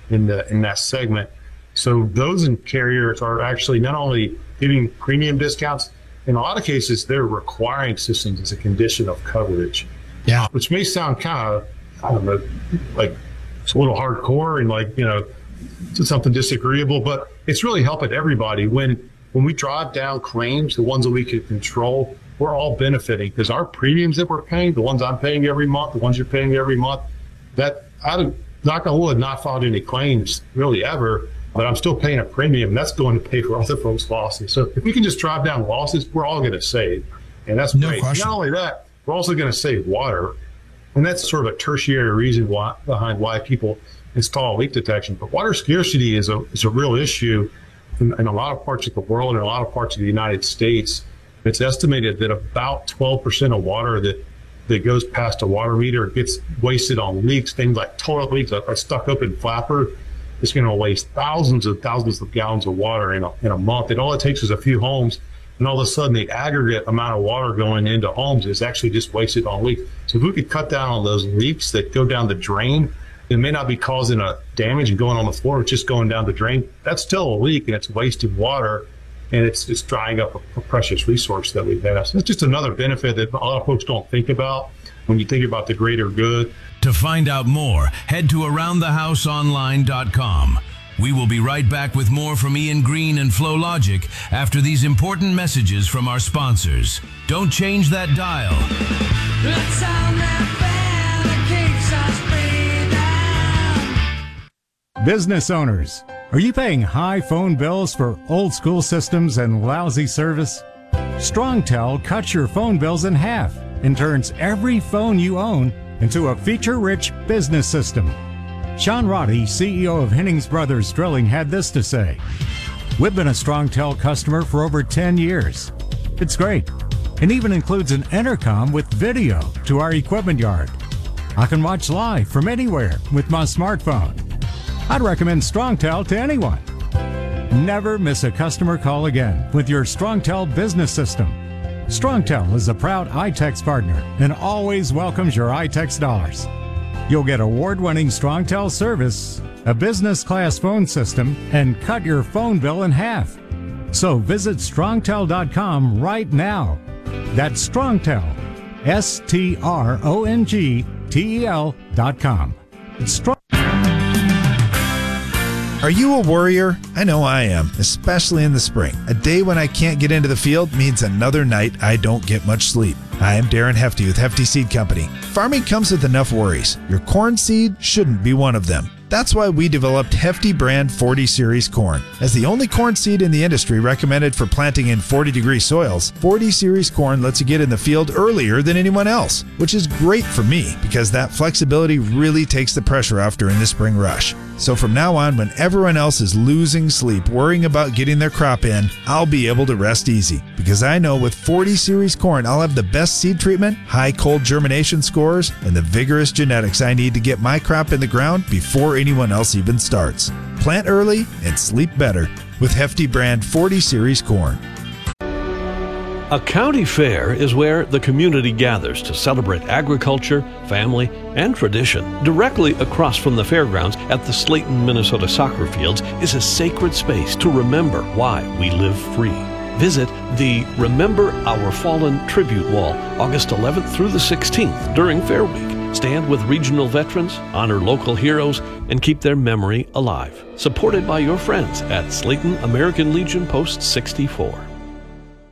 in that segment. So those carriers are actually not only giving premium discounts, in a lot of cases, they're requiring systems as a condition of coverage. Yeah. Which may sound kind of, I don't know, like it's a little hardcore and like, something disagreeable, but it's really helping everybody. When we drive down claims, the ones that we can control, we're all benefiting because our premiums that we're paying, the ones I'm paying every month, the ones you're paying every month, that I'm not going to wood, not filed any claims really ever, but I'm still paying a premium. That's going to pay for other folks' losses. So if we can just drive down losses, we're all going to save. And that's great. Not only that, we're also going to save water. And that's sort of a tertiary reason behind why people install leak detection. But water scarcity is a real issue in a lot of parts of the world and a lot of parts of the United States. It's estimated that about 12% of water that goes past a water meter gets wasted on leaks. Things like toilet leaks, a stuck open flapper, is going to waste thousands of gallons of water in a month. And all it takes is a few homes, and all of a sudden the aggregate amount of water going into homes is actually just wasted on leaks. So if we could cut down on those leaks that go down the drain, it may not be causing a damage and going on the floor, it's just going down the drain. That's still a leak, and it's wasted water, and it's drying up a precious resource that we have. So it's just another benefit that a lot of folks don't think about when you think about the greater good. To find out more, head to AroundTheHouseOnline.com. We will be right back with more from Ian Green and FlowLogic after these important messages from our sponsors. Don't change that dial. The sound that keeps us breathing. Business owners, are you paying high phone bills for old school systems and lousy service? StrongTel cuts your phone bills in half and turns every phone you own into a feature-rich business system. Sean Roddy, CEO of Hennings Brothers Drilling, had this to say: "We've been a StrongTel customer for over 10 years. It's great, and even includes an intercom with video to our equipment yard. I can watch live from anywhere with my smartphone. I'd recommend StrongTel to anyone. Never miss a customer call again with your StrongTel business system. StrongTel is a proud iTex partner and always welcomes your iTex dollars. You'll get award-winning StrongTel service, a business-class phone system, and cut your phone bill in half. So visit StrongTel.com right now. That's StrongTel, StrongTel.com. Are you a worrier? I know I am, especially in the spring. A day when I can't get into the field means another night I don't get much sleep. Hi, I'm Darren Hefty with Hefty Seed Company. Farming comes with enough worries. Your corn seed shouldn't be one of them. That's why we developed Hefty brand 40 Series corn. As the only corn seed in the industry recommended for planting in 40-degree soils, 40 Series corn lets you get in the field earlier than anyone else, which is great for me because that flexibility really takes the pressure off during the spring rush. So from now on, when everyone else is losing sleep worrying about getting their crop in, I'll be able to rest easy because I know with 40 Series corn, I'll have the best seed treatment, high cold germination scores, and the vigorous genetics I need to get my crop in the ground before anyone else even starts. Plant early and sleep better with Hefty brand 40 Series corn. A county fair is where the community gathers to celebrate agriculture, family, and tradition. Directly across from the fairgrounds at the Slayton, Minnesota soccer fields is a sacred space to remember why we live free. Visit the Remember Our Fallen Tribute Wall August 11th through the 16th during Fair Week. Stand with regional veterans, honor local heroes, and keep their memory alive. Supported by your friends at Slayton American Legion Post 64.